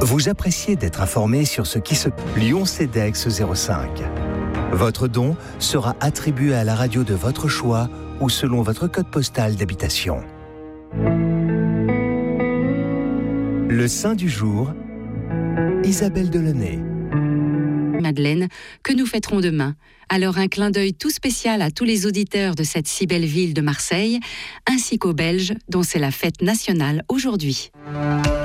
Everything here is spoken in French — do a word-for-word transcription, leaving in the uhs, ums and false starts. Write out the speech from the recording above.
Vous appréciez d'être informé sur ce qui se... Lyon CEDEX zéro cinq. Votre don sera attribué à la radio de votre choix ou selon votre code postal d'habitation. Le saint du jour, Isabelle Delaunay. Madeleine, que nous fêterons demain. Alors un clin d'œil tout spécial à tous les auditeurs de cette si belle ville de Marseille, ainsi qu'aux Belges dont c'est la fête nationale aujourd'hui.